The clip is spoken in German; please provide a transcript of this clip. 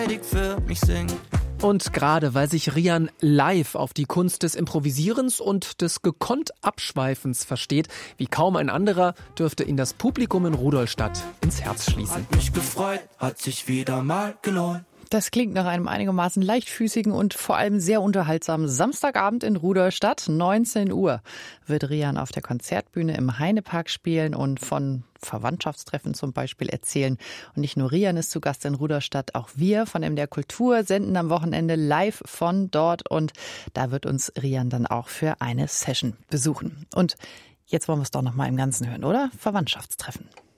für mich singt. Und gerade weil sich Rian live auf die Kunst des Improvisierens und des gekonnt Abschweifens versteht, wie kaum ein anderer, dürfte ihn das Publikum in Rudolstadt ins Herz schließen. Hat mich gefreut, hat sich wieder mal gelohnt. Das klingt nach einem einigermaßen leichtfüßigen und vor allem sehr unterhaltsamen Samstagabend in Rudolstadt. 19 Uhr wird Rian auf der Konzertbühne im Heinepark spielen und von Verwandtschaftstreffen zum Beispiel erzählen. Und nicht nur Rian ist zu Gast in Rudolstadt, auch wir von MDR Kultur senden am Wochenende live von dort. Und da wird uns Rian dann auch für eine Session besuchen. Und jetzt wollen wir es doch noch mal im Ganzen hören, oder? Verwandtschaftstreffen.